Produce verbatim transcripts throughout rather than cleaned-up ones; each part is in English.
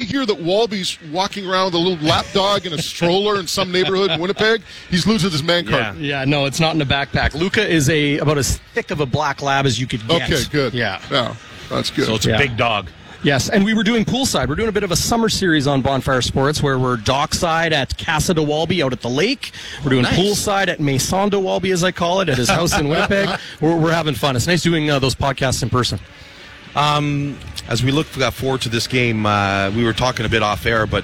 hear that Walby's walking around with a little lap dog and a stroller in some neighborhood in Winnipeg? He's losing his man card. Yeah, yeah no, it's not in a backpack. Luca is a about as thick of a black lab as you could get. Okay, good. Yeah. Yeah, that's good. So it's a yeah. big dog. Yes, and we were doing poolside. We're doing a bit of a summer series on Bonfire Sports where we're dockside at Casa de Walby out at the lake. We're doing nice. Poolside at Maison de Walby, as I call it, at his house in Winnipeg. We're, we're having fun. It's nice doing uh, those podcasts in person. Um, as we look forward to this game, uh, we were talking a bit off air, but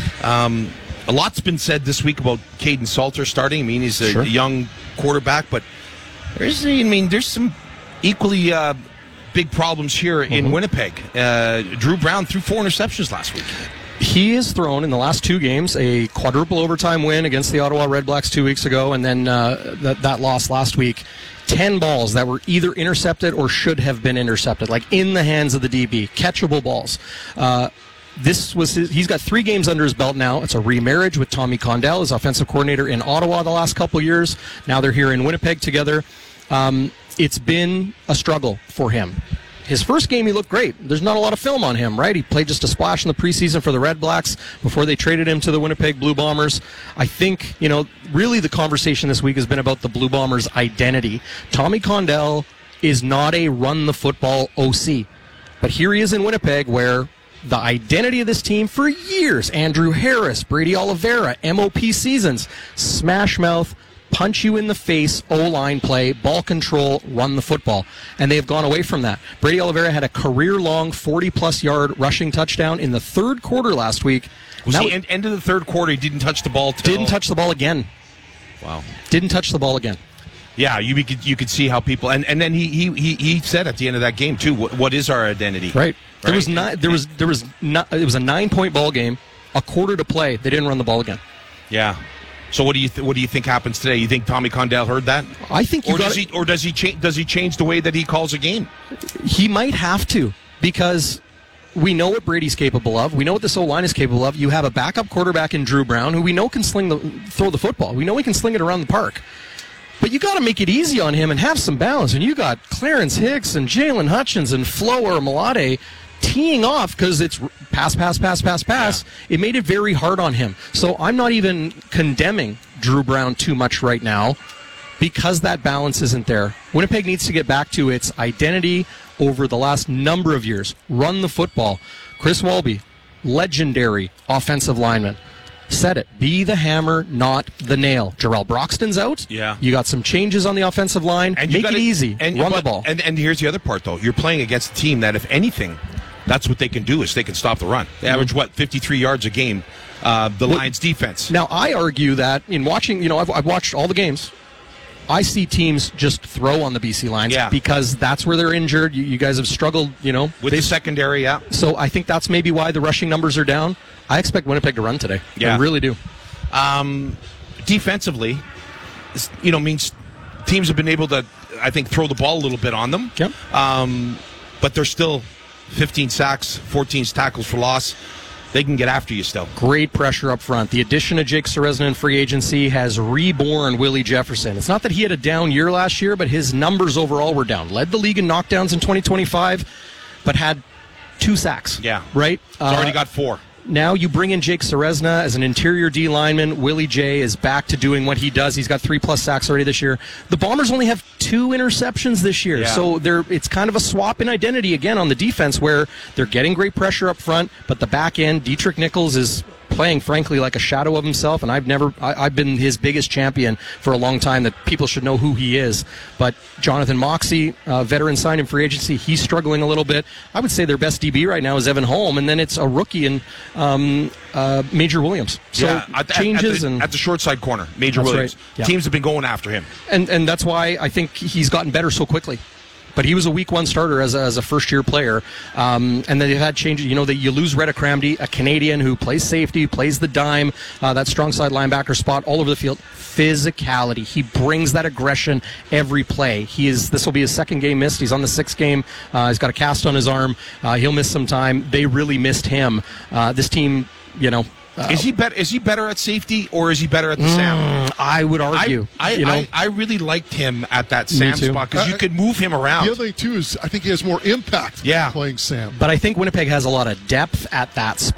um, a lot's been said this week about Caden Salter starting. I mean, he's a, sure. a young quarterback, but there's, I mean, there's some equally uh, big problems here mm-hmm. in Winnipeg. Uh, Drew Brown threw four interceptions last week. He has thrown in the last two games a quadruple overtime win against the Ottawa Red Blacks two weeks ago, and then uh, that, that loss last week. Ten balls that were either intercepted or should have been intercepted, like in the hands of the D B, catchable balls. Uh, this was his, he's got three games under his belt now. It's a remarriage with Tommy Condell, his offensive coordinator in Ottawa the last couple of years. Now they're here in Winnipeg together. Um, it's been a struggle for him. His first game, he looked great. There's not a lot of film on him, right? He played just a splash in the preseason for the Red Blacks before they traded him to the Winnipeg Blue Bombers. I think, you know, really the conversation this week has been about the Blue Bombers' identity. Tommy Condell is not a run-the-football O C. But here he is in Winnipeg where the identity of this team for years, Andrew Harris, Brady Oliveira, M O P seasons, smash mouth, punch you in the face, O-line play, ball control, run the football. And they have gone away from that. Brady Oliveira had a career-long forty-plus yard rushing touchdown in the third quarter last week. Was he end, end of the third quarter, he didn't touch the ball till... Didn't touch the ball again. Wow. Didn't touch the ball again. Yeah, you could you could see how people... And, and then he, he he he said at the end of that game, too, what, what is our identity? Right. right. There was not, there was, there was not, it was a nine-point ball game, a quarter to play. They didn't run the ball again. Yeah. So what do you th- what do you think happens today? You think Tommy Condell heard that? I think you or got does he or does he change does he change the way that he calls a game? He might have to, because we know what Brady's capable of. We know what this O-line is capable of. You have a backup quarterback in Drew Brown who we know can sling the throw the football. We know he can sling it around the park. But you got to make it easy on him and have some balance. And you got Clarence Hicks and Jalen Hutchins and Flo or Malade teeing off because it's pass, pass, pass, pass, pass. Yeah. It made it very hard on him. So I'm not even condemning Drew Brown too much right now because that balance isn't there. Winnipeg needs to get back to its identity over the last number of years. Run the football. Chris Walby, legendary offensive lineman. Said it. Be the hammer, not the nail. Jarrell Broxton's out. Yeah. You got some changes on the offensive line. And Make gotta, it easy. And, Run but, the ball. And, and here's the other part, though. You're playing against a team that, if anything, that's what they can do is they can stop the run. They mm-hmm. average, what, fifty-three yards a game, uh, the well, Lions' defense. Now, I argue that in watching, you know, I've, I've watched all the games. I see teams just throw on the B C Lions yeah. because that's where they're injured. You, you guys have struggled, you know. With the secondary, yeah. So I think that's maybe why the rushing numbers are down. I expect Winnipeg to run today. Yeah. I really do. Um, defensively, you know, means teams have been able to, I think, throw the ball a little bit on them. Yep. Um, but they're still fifteen sacks, fourteen tackles for loss. They can get after you still. Great pressure up front. The addition of Jake Ceresna in free agency has reborn Willie Jefferson. It's not that he had a down year last year, but his numbers overall were down. Led the league in knockdowns in twenty twenty-five, but had two sacks. Yeah. Right? He's uh, already got four. Now you bring in Jake Ceresna as an interior D lineman. Willie J is back to doing what he does. He's got three-plus sacks already this year. The Bombers only have two interceptions this year. Yeah. So they're, it's kind of a swap in identity again on the defense where they're getting great pressure up front, but the back end, Dietrich Nichols is playing, frankly, like a shadow of himself, and I've never, I, I've been his biggest champion for a long time, that people should know who he is. But Jonathan Moxey, uh, veteran signed in free agency, he's struggling a little bit. I would say their best D B right now is Evan Holm, and then it's a rookie in um, uh, Major Williams. So yeah, at, changes at the, and at the short side corner, Major Williams. Right. Yeah. Teams have been going after him, and and that's why I think he's gotten better so quickly. But he was a week one starter as a, as a first-year player. Um, and they've had changes. You know, they, you lose Retta Cramdy, a Canadian who plays safety, plays the dime, uh, that strong side linebacker spot all over the field. Physicality. He brings that aggression every play. He is. This will be his second game missed. He's on the sixth game. Uh, he's got a cast on his arm. Uh, he'll miss some time. They really missed him. Uh, this team, you know... Uh, is he better? Is he better at safety, or is he better at the mm, Sam? I would argue. I I, you know? I I really liked him at that Sam spot because uh, you could move him around. The other thing too is I think he has more impact. Yeah. playing Sam. But I think Winnipeg has a lot of depth at that spot. They've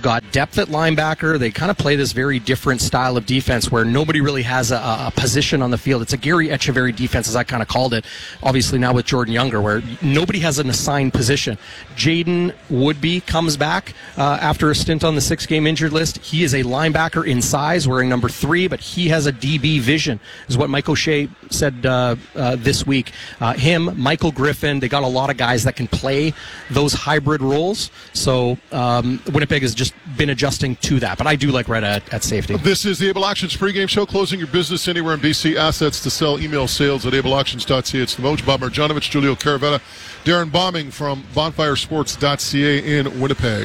They've got depth at linebacker. They kind of play this very different style of defense where nobody really has a, a position on the field. It's a Gary Echeverry defense, as I kind of called it, obviously now with Jordan Younger, where nobody has an assigned position. Jaden Woodby comes back uh, after a stint on the six-game injured list. He is a linebacker in size, wearing number three, but he has a D B vision, is what Mike O'Shea said uh, uh, this week. Uh, him, Michael Griffin, they got a lot of guys that can play those hybrid roles. So um, Winnipeg has just been adjusting to that. But I do like Red at, at safety. This is the Able Auctions pregame show, closing your business anywhere in B C. Assets to sell. Email sales at able auctions dot c a. It's the Moj, Bob Marjanovic, Julio Caravetta, Darren Bombing from bonfire sports dot c a in Winnipeg.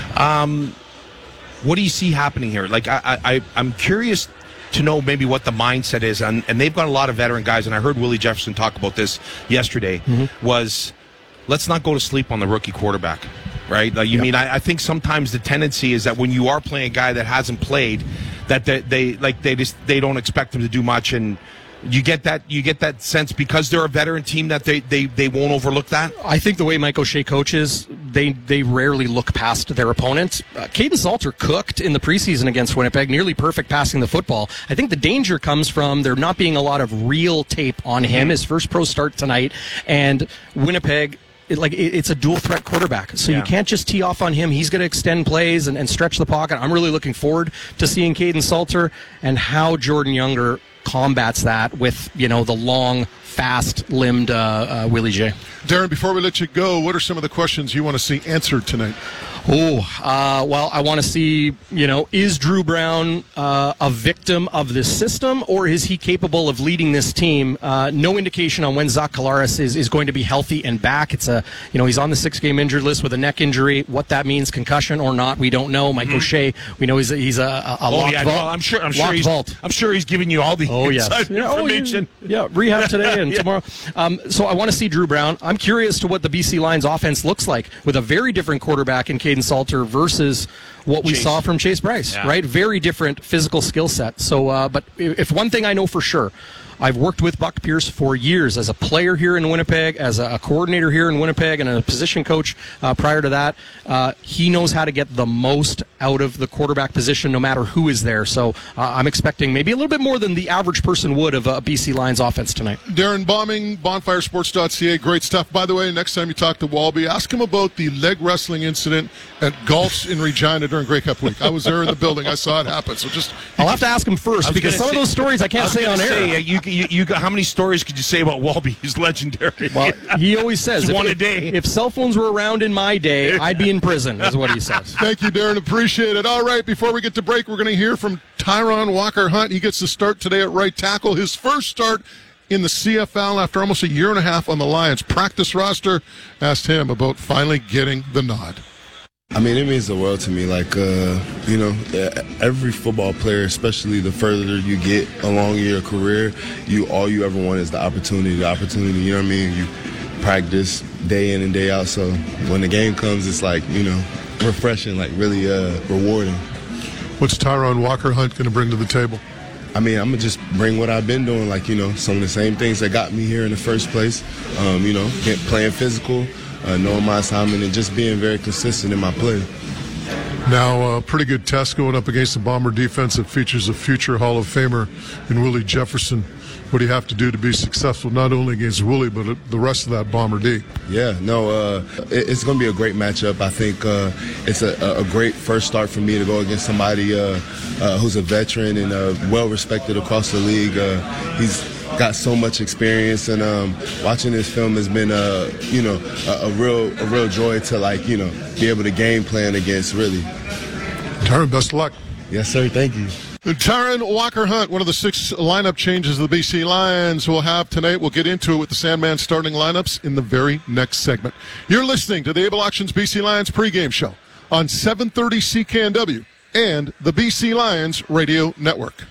Um, what do you see happening here? Like, I, I, I'm curious to know maybe what the mindset is, and, and they've got a lot of veteran guys, and I heard Willie Jefferson talk about this yesterday, mm-hmm. was let's not go to sleep on the rookie quarterback, right? Like, you yep. mean, I, I think sometimes the tendency is that when you are playing a guy that hasn't played, that they, they like they just they don't expect him to do much, and you get that you get that sense because they're a veteran team that they, they, they won't overlook that. I think the way Mike O'Shea coaches, they they rarely look past their opponents. Uh, Caden Salter cooked in the preseason against Winnipeg, nearly perfect passing the football. I think the danger comes from there not being a lot of real tape on him. His first pro start tonight, and Winnipeg. It, like it, it's a dual threat quarterback, so yeah. you can't just tee off on him. He's going to extend plays and, and stretch the pocket. I'm really looking forward to seeing Caden Salter and how Jordan Younger combats that with, you know, the long, fast-limbed uh, uh, Willie J. Darren, before we let you go, what are some of the questions you want to see answered tonight? Oh, uh, well, I want to see, you know, is Drew Brown uh, a victim of this system, or is he capable of leading this team? Uh, no indication on when Zach Collaros is, is going to be healthy and back. It's a, you know, he's on the six-game injured list with a neck injury. What that means, concussion or not, we don't know. Mike mm-hmm. O'Shea, we know he's a, he's a, a oh, locked yeah, vault. No, I'm sure. I'm sure he's. Vault. I'm sure he's giving you all the oh, yes. inside yeah, information. Oh, yeah, yeah, rehab today and yeah. tomorrow. Um, so I want to see Drew Brown. I'm curious to what the B C Lions offense looks like with a very different quarterback in Caden Salter versus what we Chase. saw from Chase Bryce, yeah. right? Very different physical skill set. So, uh, but if one thing I know for sure, I've worked with Buck Pierce for years as a player here in Winnipeg, as a coordinator here in Winnipeg, and a position coach uh, prior to that. Uh, he knows how to get the most out of the quarterback position no matter who is there. So uh, I'm expecting maybe a little bit more than the average person would of a B C Lions offense tonight. Darren Bombing, bonfire sports dot c a. Great stuff. By the way, next time you talk to Walby, ask him about the leg wrestling incident at Golf's in Regina during Grey Cup week. I was there in the building. I saw it happen. So just I'll have to ask him first because some say, of those stories I can't I say on say, air. Uh, you, you, you got, how many stories could you say about Walby? He's legendary. Well, he always says if, one a day. If cell phones were around in my day, I'd be in prison, is what he says. Thank you, Darren. Appreciate it. All right, before we get to break, we're going to hear from Tyron Walker-Hunt. He gets the start today at right tackle. His first start in the C F L after almost a year and a half on the Lions practice roster. Asked him about finally getting the nod. I mean, it means the world to me. Like, uh, you know, every football player, especially the further you get along your career, you all you ever want is the opportunity, the opportunity, you know what I mean? You practice day in and day out. So when the game comes, it's like, you know, refreshing, like really uh, rewarding. What's Tyron Walker-Hunt going to bring to the table? I mean, I'm going to just bring what I've been doing, like, you know, some of the same things that got me here in the first place, um, you know, get, playing physical, Uh, knowing my assignment and just being very consistent in my play. Now, a uh, pretty good test going up against the Bomber defense that features a future Hall of Famer in Willie Jefferson. What do you have to do to be successful, not only against Willie, but uh, the rest of that Bomber D? Yeah, no, uh, it, it's going to be a great matchup. I think uh, it's a, a great first start for me to go against somebody uh, uh, who's a veteran and uh, well-respected across the league. Uh, he's got so much experience, and um, watching this film has been a you know a, a real a real joy to like you know be able to game plan against really. Tyron, best of luck. Yes, sir. Thank you. Tyron Walker-Hunt, one of the six lineup changes the B C Lions will have tonight. We'll get into it with the Sandman starting lineups in the very next segment. You're listening to the Able Auctions B C Lions pregame show on seven thirty C K N W and the B C Lions Radio Network.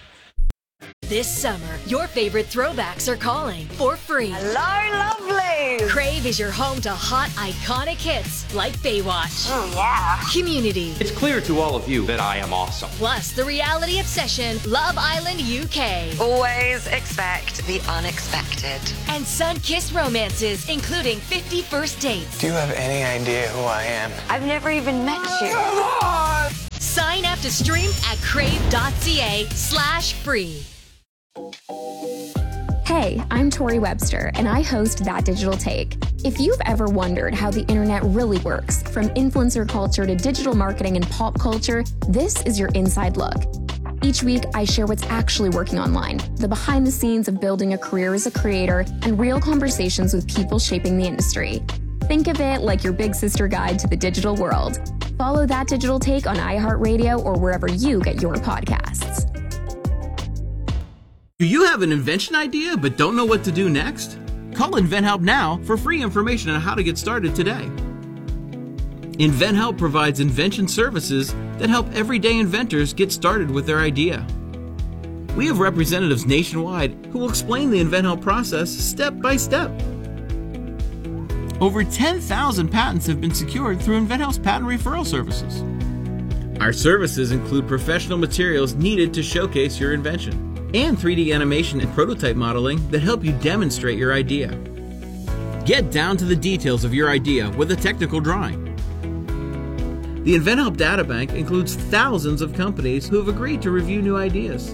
This summer, your favorite throwbacks are calling for free. Hello, lovely! Crave is your home to hot, iconic hits like Baywatch. Oh, yeah. Community. It's clear to all of you that I am awesome. Plus, the reality obsession, Love Island U K. Always expect the unexpected. And sun-kissed romances, including fifty First Dates. Do you have any idea who I am? I've never even met you. Come on! have to stream at crave.ca slash free. Hey, I'm Tori Webster, and I host That Digital Take. If you've ever wondered how the internet really works, from influencer culture to digital marketing and pop culture, this is your inside look. Each week, I share what's actually working online, the behind the scenes of building a career as a creator, and real conversations with people shaping the industry. Think of it like your big sister guide to the digital world. Follow That Digital Take on iHeartRadio or wherever you get your podcasts. Do you have an invention idea but don't know what to do next? Call InventHelp now for free information on how to get started today. InventHelp provides invention services that help everyday inventors get started with their idea. We have representatives nationwide who will explain the InventHelp process step by step. Over ten thousand patents have been secured through InventHelp's patent referral services. Our services include professional materials needed to showcase your invention, and three D animation and prototype modeling that help you demonstrate your idea. Get down to the details of your idea with a technical drawing. The InventHelp Databank includes thousands of companies who have agreed to review new ideas.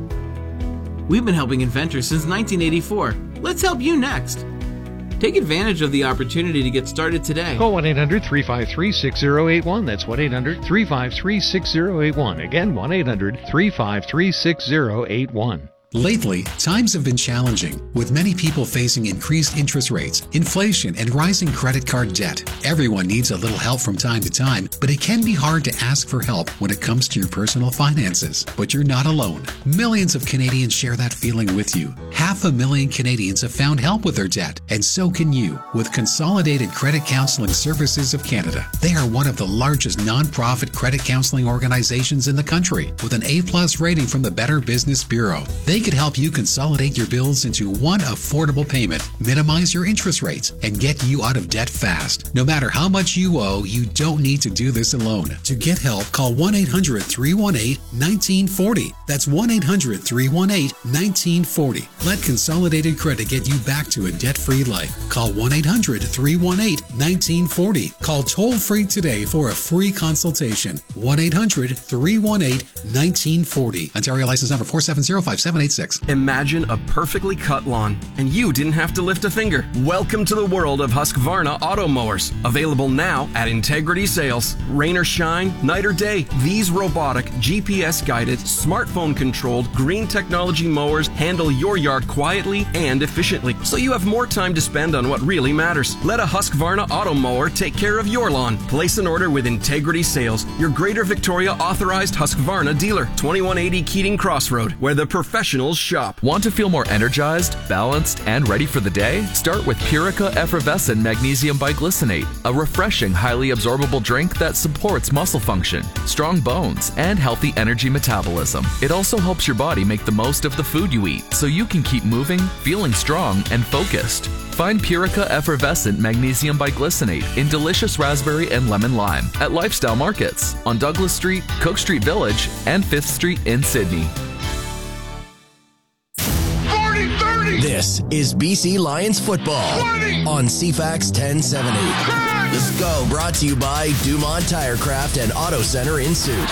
We've been helping inventors since nineteen eighty-four. Let's help you next. Take advantage of the opportunity to get started today. Call one eight hundred three five three six zero eight one. That's one eight hundred three five three six zero eight one. Again, one eight hundred three five three six zero eight one. Lately, times have been challenging, with many people facing increased interest rates, inflation, and rising credit card debt. Everyone needs a little help from time to time, but it can be hard to ask for help when it comes to your personal finances. But you're not alone. Millions of Canadians share that feeling with you. Half a million Canadians have found help with their debt, and so can you with Consolidated Credit Counseling Services of Canada. They are one of the largest nonprofit credit counseling organizations in the country, with an A-plus rating from the Better Business Bureau. They could help you consolidate your bills into one affordable payment, minimize your interest rates, and get you out of debt fast. No matter how much you owe, you don't need to do this alone. To get help, call one eight hundred three one eight one nine four zero. That's one eight hundred three one eight one nine four zero. Let Consolidated Credit get you back to a debt-free life. Call one eight hundred three one eight one nine four zero. Call toll-free today for a free consultation. one eight hundred three one eight one nine four zero. Ontario license number four seven zero five seven eight six. Imagine a perfectly cut lawn, and you didn't have to lift a finger. Welcome to the world of Husqvarna auto mowers. Available now at Integrity Sales. Rain or shine, night or day, these robotic, G P S-guided, smartphone-controlled, green technology mowers handle your yard quietly and efficiently, so you have more time to spend on what really matters. Let a Husqvarna auto mower take care of your lawn. Place an order with Integrity Sales, your Greater Victoria authorized Husqvarna dealer. twenty-one eighty Keating Crossroad, where the professionals shop. Want to feel more energized, balanced, and ready for the day? Start with Purica Effervescent Magnesium Biglycinate, a refreshing, highly absorbable drink that supports muscle function, strong bones, and healthy energy metabolism. It also helps your body make the most of the food you eat, so you can keep moving, feeling strong, and focused. Find Purica Effervescent Magnesium Biglycinate in delicious raspberry and lemon lime at Lifestyle Markets on Douglas Street, Cook Street Village, and fifth Street in Sydney. This is B C Lions football twenty on C FAX ten seventy. Let's go. Brought to you by Dumont Tirecraft and Auto Center in Suit.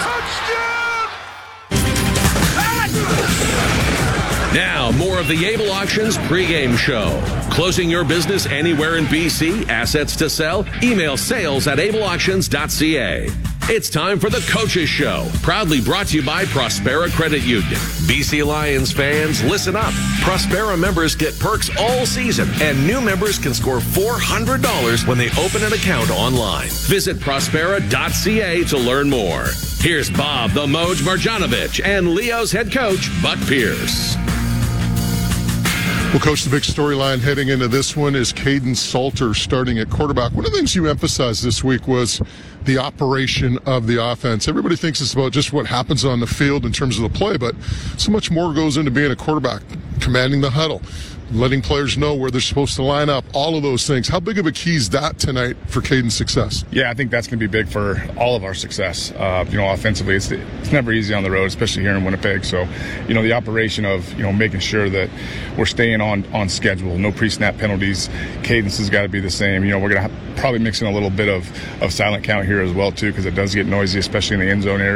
Now, more of the Able Auctions pregame show. Closing your business anywhere in B C, assets to sell? Email sales at able auctions dot c a. It's time for the Coaches Show, proudly brought to you by Prospera Credit Union. B C Lions fans, listen up. Prospera members get perks all season, and new members can score four hundred dollars when they open an account online. Visit prospera dot c a to learn more. Here's Bob the Moj Marjanovic and Leo's head coach, Buck Pierce. Well, Coach, the big storyline heading into this one is Caden Salter starting at quarterback. One of the things you emphasized this week was the operation of the offense. Everybody thinks it's about just what happens on the field in terms of the play, but so much more goes into being a quarterback, commanding the huddle, letting players know where they're supposed to line up, all of those things. How big of a key is that tonight for Caden's success? Yeah, I think that's going to be big for all of our success. Uh, you know, offensively, it's, it's never easy on the road, especially here in Winnipeg. So, you know, the operation of, you know, making sure that we're staying on, on schedule, no pre-snap penalties. Cadence has got to be the same. You know, we're going to probably mix in a little bit of, of silent count here as well, too, because it does get noisy, especially in the end zone area.